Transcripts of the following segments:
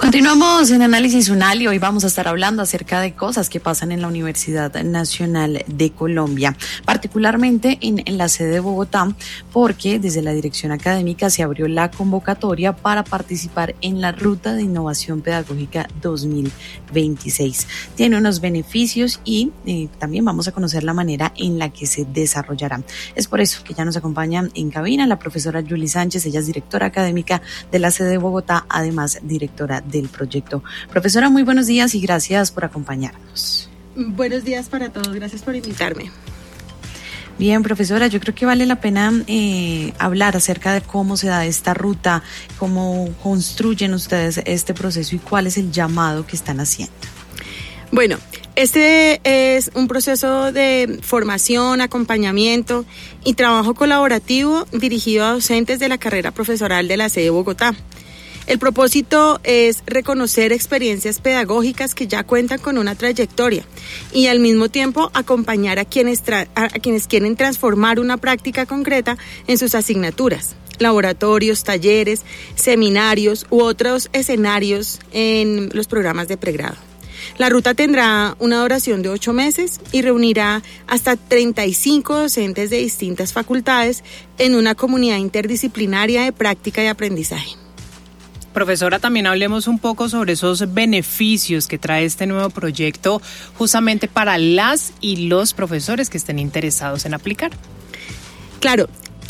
Continuamos en Análisis UNAL y hoy vamos a estar hablando acerca de cosas que pasan en la Universidad Nacional de Colombia, particularmente en la sede de Bogotá, porque desde la dirección académica se abrió la convocatoria para participar en la Ruta de Innovación Pedagógica 2026. Tiene unos beneficios y también vamos a conocer la manera en la que se desarrollará. Es por eso que ya nos acompaña en cabina la profesora Yuli Sánchez. Ella es directora académica de la sede de Bogotá, además directora del proyecto. Profesora, muy buenos días y gracias por acompañarnos. Buenos días para todos, gracias por invitarme. Bien, profesora, yo creo que vale la pena hablar acerca de cómo se da esta ruta, cómo construyen ustedes este proceso y cuál es el llamado que están haciendo. Bueno, este es un proceso de formación, acompañamiento y trabajo colaborativo dirigido a docentes de la carrera profesoral de la sede de Bogotá. El propósito es reconocer experiencias pedagógicas que ya cuentan con una trayectoria y al mismo tiempo acompañar a quienes quieren transformar una práctica concreta en sus asignaturas, laboratorios, talleres, seminarios u otros escenarios en los programas de pregrado. La ruta tendrá una duración de 8 meses y reunirá hasta 35 docentes de distintas facultades en una comunidad interdisciplinaria de práctica y aprendizaje. Profesora, también hablemos un poco sobre esos beneficios que trae este nuevo proyecto justamente para las y los profesores que estén interesados en aplicar. Claro,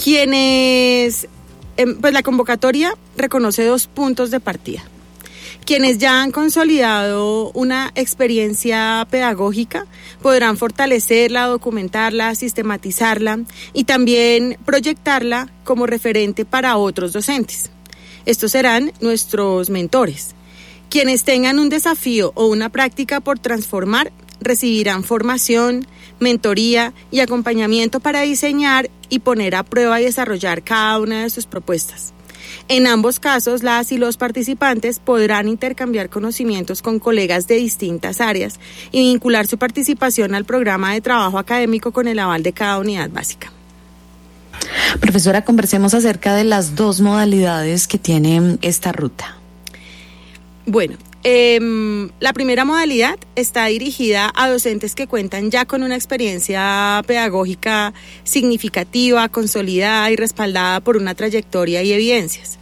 pues la convocatoria reconoce 2 puntos de partida. Quienes ya han consolidado una experiencia pedagógica podrán fortalecerla, documentarla, sistematizarla y también proyectarla como referente para otros docentes. Estos serán nuestros mentores. Quienes tengan un desafío o una práctica por transformar recibirán formación, mentoría y acompañamiento para diseñar y poner a prueba y desarrollar cada una de sus propuestas. En ambos casos, las y los participantes podrán intercambiar conocimientos con colegas de distintas áreas y vincular su participación al programa de trabajo académico con el aval de cada unidad básica. Profesora, conversemos acerca de las 2 modalidades que tiene esta ruta. Bueno, la primera modalidad está dirigida a docentes que cuentan ya con una experiencia pedagógica significativa, consolidada y respaldada por una trayectoria y evidencias.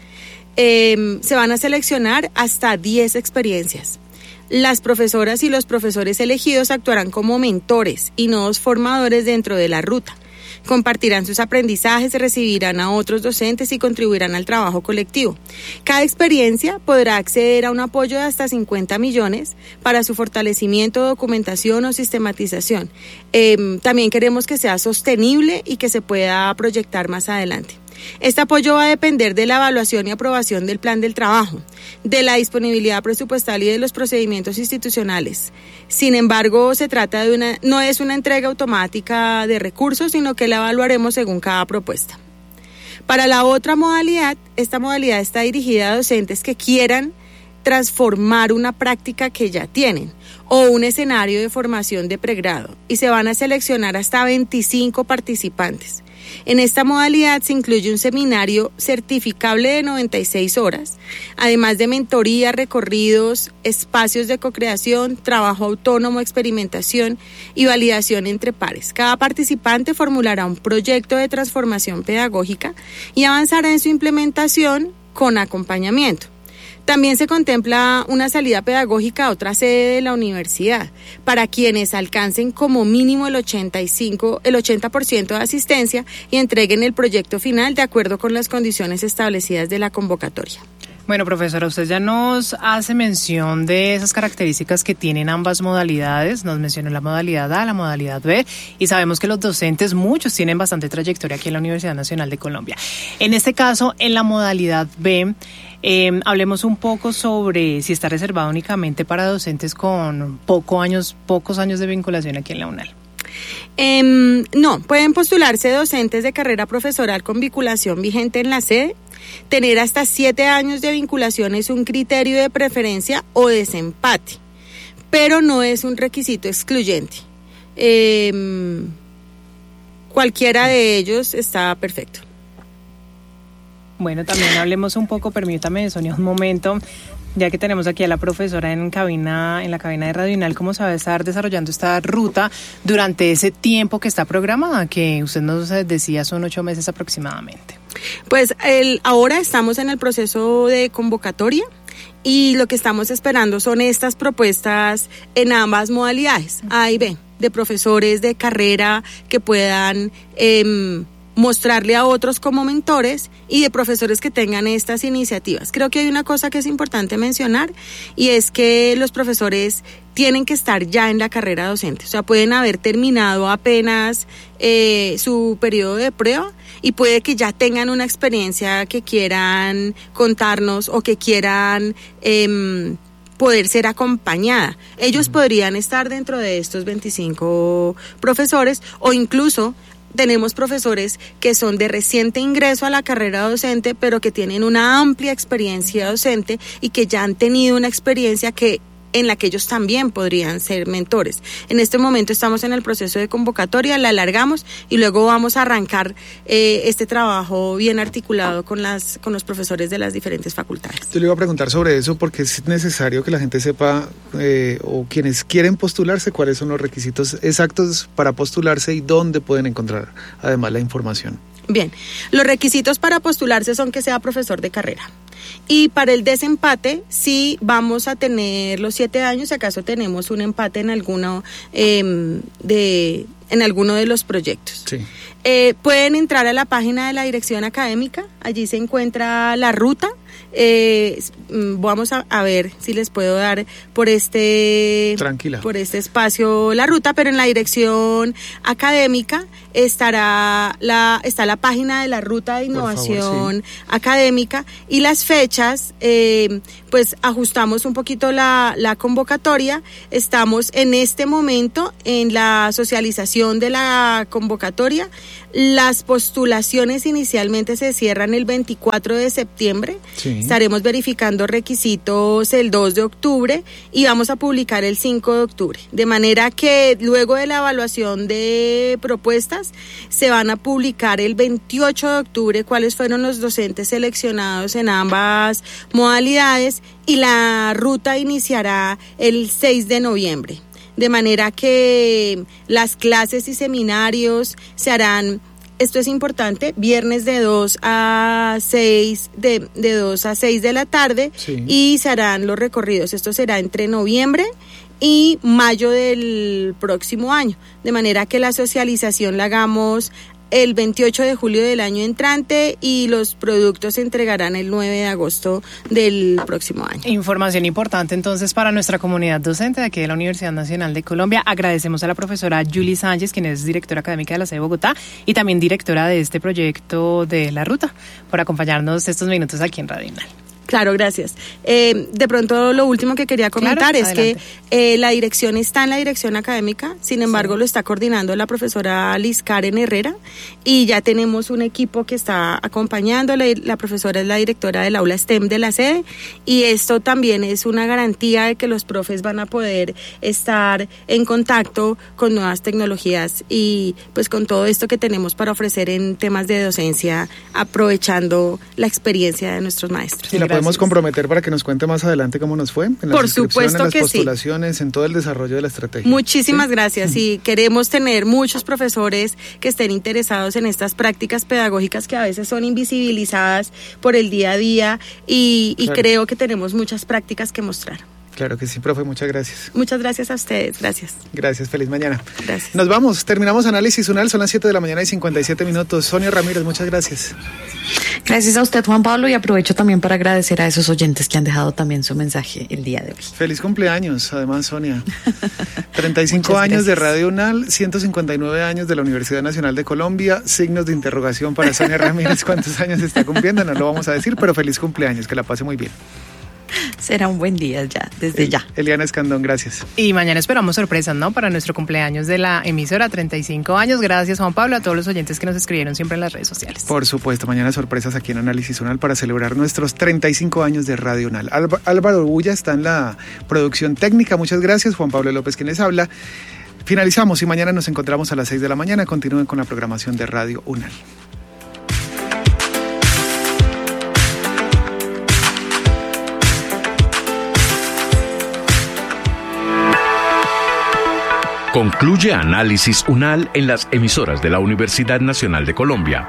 Se van a seleccionar hasta 10 experiencias. Las profesoras y los profesores elegidos actuarán como mentores y nodos formadores dentro de la ruta. Compartirán sus aprendizajes, recibirán a otros docentes y contribuirán al trabajo colectivo. Cada experiencia podrá acceder a un apoyo de hasta 50 millones para su fortalecimiento, documentación o sistematización. También queremos que sea sostenible y que se pueda proyectar más adelante. Este apoyo va a depender de la evaluación y aprobación del plan del trabajo, de la disponibilidad presupuestal y de los procedimientos institucionales. Sin embargo, se trata de no es una entrega automática de recursos, sino que la evaluaremos según cada propuesta. Para la otra modalidad, esta modalidad está dirigida a docentes que quieran transformar una práctica que ya tienen o un escenario de formación de pregrado y se van a seleccionar hasta 25 participantes. En esta modalidad se incluye un seminario certificable de 96 horas, además de mentoría, recorridos, espacios de cocreación, trabajo autónomo, experimentación y validación entre pares. Cada participante formulará un proyecto de transformación pedagógica y avanzará en su implementación con acompañamiento. También se contempla una salida pedagógica a otra sede de la universidad para quienes alcancen como mínimo el 80% de asistencia y entreguen el proyecto final de acuerdo con las condiciones establecidas de la convocatoria. Bueno, profesora, usted ya nos hace mención de esas características que tienen ambas modalidades. Nos mencionó la modalidad A, la modalidad B, y sabemos que los docentes, muchos tienen bastante trayectoria aquí en la Universidad Nacional de Colombia. En este caso, en la modalidad B, hablemos un poco sobre si está reservado únicamente para docentes con pocos años de vinculación aquí en la UNAL. No, pueden postularse docentes de carrera profesoral con vinculación vigente en la sede. Tener hasta 7 años de vinculación es un criterio de preferencia o desempate, pero no es un requisito excluyente. Cualquiera de ellos está perfecto. Bueno, también hablemos un poco, permítame, Sonia, un momento, Ya que tenemos aquí a la profesora en la cabina de Radio UNAL, ¿cómo se va a estar desarrollando esta ruta durante ese tiempo que está programada? Que usted nos decía son 8 meses aproximadamente. Pues ahora estamos en el proceso de convocatoria y lo que estamos esperando son estas propuestas en ambas modalidades, A y B, de profesores de carrera que puedan mostrarle a otros como mentores y de profesores que tengan estas iniciativas. Creo que hay una cosa que es importante mencionar y es que los profesores tienen que estar ya en la carrera docente, o sea, pueden haber terminado apenas su periodo de prueba y puede que ya tengan una experiencia que quieran contarnos o que quieran poder ser acompañada. Ellos podrían estar dentro de estos 25 profesores o incluso tenemos profesores que son de reciente ingreso a la carrera docente, pero que tienen una amplia experiencia docente y que ya han tenido una experiencia en la que ellos también podrían ser mentores. En este momento estamos en el proceso de convocatoria, la alargamos y luego vamos a arrancar este trabajo bien articulado con los profesores de las diferentes facultades. Yo le iba a preguntar sobre eso porque es necesario que la gente sepa o quienes quieren postularse cuáles son los requisitos exactos para postularse y dónde pueden encontrar además la información. Bien, los requisitos para postularse son que sea profesor de carrera. Y para el desempate, sí vamos a tener los 7 años, si acaso tenemos un empate en alguno de los proyectos. Sí. Pueden entrar a la página de la dirección académica, allí se encuentra la ruta. Vamos a ver si les puedo dar por este espacio la ruta, pero en la dirección académica está la página de la ruta de innovación académica y las fechas, pues ajustamos un poquito la convocatoria. Estamos en este momento en la socialización de la convocatoria. Las postulaciones inicialmente se cierran el 24 de septiembre. Sí. Estaremos verificando requisitos el 2 de octubre y vamos a publicar el 5 de octubre. De manera que luego de la evaluación de propuestas se van a publicar el 28 de octubre cuáles fueron los docentes seleccionados en ambas modalidades y la ruta iniciará el 6 de noviembre. De manera que las clases y seminarios se harán, esto es importante, viernes de 2 a 6 de la tarde. Sí. Y se harán los recorridos. Esto será entre noviembre y mayo del próximo año. De manera que la socialización la hagamos el 28 de julio del año entrante y los productos se entregarán el 9 de agosto del próximo año. Información importante entonces para nuestra comunidad docente de aquí de la Universidad Nacional de Colombia. Agradecemos a la profesora Julie Sánchez, quien es directora académica de la sede de Bogotá y también directora de este proyecto de la ruta, por acompañarnos estos minutos aquí en Radio UNAL. Claro, gracias. De pronto lo último que quería comentar es adelante. Que la dirección está en la dirección académica, sin embargo lo está coordinando la profesora Liz Karen Herrera y ya tenemos un equipo que está acompañándole. La profesora es la directora del aula STEM de la sede y esto también es una garantía de que los profes van a poder estar en contacto con nuevas tecnologías y pues con todo esto que tenemos para ofrecer en temas de docencia, aprovechando la experiencia de nuestros maestros. Y la podemos comprometer para que nos cuente más adelante cómo nos fue en las inscripciones, en las postulaciones, en todo el desarrollo de la estrategia. Muchísimas gracias y queremos tener muchos profesores que estén interesados en estas prácticas pedagógicas que a veces son invisibilizadas por el día a día y claro. Creo que tenemos muchas prácticas que mostrar. Claro que sí, profe, muchas gracias. Muchas gracias a ustedes, gracias. Gracias, feliz mañana. Gracias. Nos vamos, terminamos Análisis UNAL, son las 7 de la mañana y 57 minutos. Sonia Ramírez, muchas gracias. Gracias a usted, Juan Pablo, y aprovecho también para agradecer a esos oyentes que han dejado también su mensaje el día de hoy. Feliz cumpleaños, además, Sonia. 35 años de Radio UNAL, 159 años de la Universidad Nacional de Colombia, signos de interrogación para Sonia Ramírez, ¿cuántos años está cumpliendo? No lo vamos a decir, pero feliz cumpleaños, que la pase muy bien. Será un buen día ya, desde ya. Eliana Escandón, gracias. Y mañana esperamos sorpresas, ¿no? Para nuestro cumpleaños de la emisora, 35 años. Gracias, Juan Pablo, a todos los oyentes que nos escribieron siempre en las redes sociales. Por supuesto, mañana sorpresas aquí en Análisis UNAL para celebrar nuestros 35 años de Radio UNAL. Álvaro Bulla está en la producción técnica. Muchas gracias. Juan Pablo López, quien les habla. Finalizamos y mañana nos encontramos a las 6 de la mañana. Continúen con la programación de Radio UNAL. Concluye Análisis UNAL en las emisoras de la Universidad Nacional de Colombia.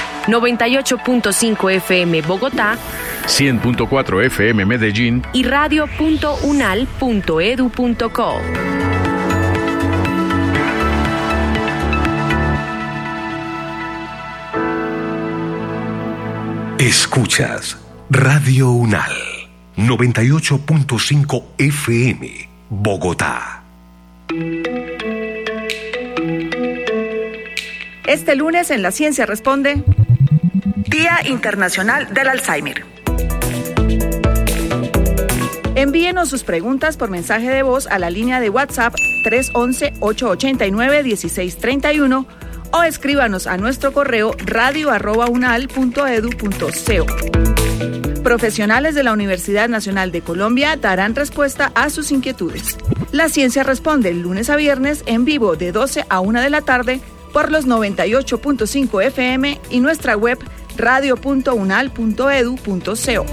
98.5 FM Bogotá, 100.4 FM Medellín y radio.unal.edu.co. Escuchas Radio UNAL, 98.5 FM Bogotá. Este lunes en La Ciencia Responde, Día Internacional del Alzheimer. Envíenos sus preguntas por mensaje de voz a la línea de WhatsApp 311-889-1631 o escríbanos a nuestro correo radio@unal.edu.co. Profesionales de la Universidad Nacional de Colombia darán respuesta a sus inquietudes. La Ciencia Responde lunes a viernes en vivo de 12 a 1 de la tarde por los 98.5 FM y nuestra web radio.unal.edu.co.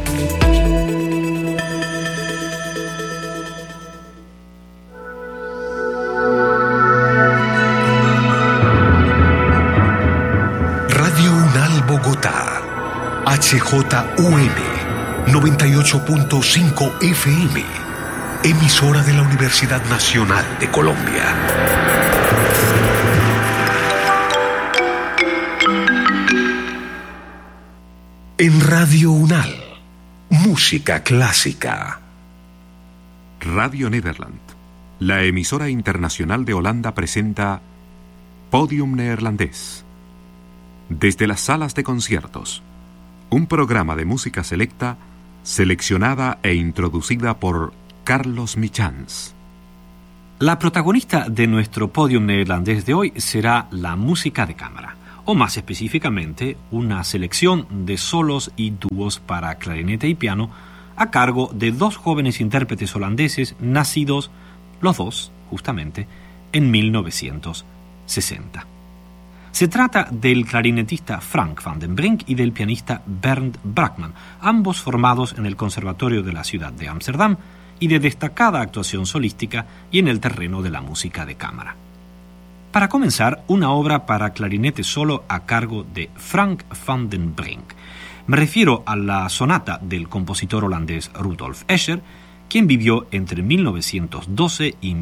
Radio UNAL Bogotá, HJUM 98.5 FM, emisora de la Universidad Nacional de Colombia. En Radio UNAL, música clásica. Radio Nederland, la emisora internacional de Holanda, presenta Podium Neerlandés. Desde las salas de conciertos, un programa de música selecta, seleccionada e introducida por Carlos Michans. La protagonista de nuestro Podium Neerlandés de hoy será la música de cámara, o más específicamente, una selección de solos y dúos para clarinete y piano a cargo de dos jóvenes intérpretes holandeses nacidos, los dos, justamente, en 1960. Se trata del clarinetista Frank van den Brink y del pianista Bernd Brackman, ambos formados en el Conservatorio de la ciudad de Ámsterdam y de destacada actuación solística y en el terreno de la música de cámara. Para comenzar, una obra para clarinete solo a cargo de Frank van den Brink. Me refiero a la sonata del compositor holandés Rudolf Escher, quien vivió entre 1912 y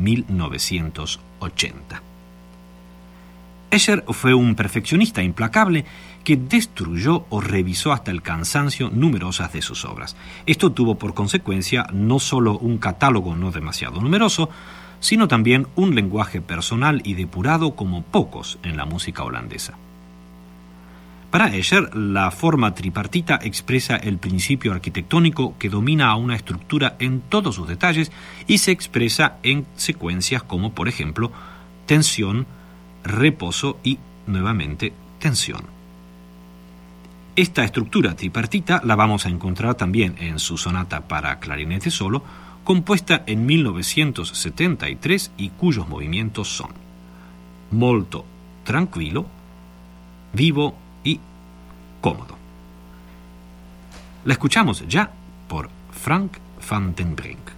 1980. Escher fue un perfeccionista implacable que destruyó o revisó hasta el cansancio numerosas de sus obras. Esto tuvo por consecuencia no solo un catálogo no demasiado numeroso, sino también un lenguaje personal y depurado como pocos en la música holandesa. Para Escher, la forma tripartita expresa el principio arquitectónico que domina a una estructura en todos sus detalles y se expresa en secuencias como, por ejemplo, tensión, reposo y, nuevamente, tensión. Esta estructura tripartita la vamos a encontrar también en su sonata para clarinete solo, compuesta en 1973 y cuyos movimientos son molto tranquilo, vivo y cómodo. La escuchamos ya por Frank van den Brink.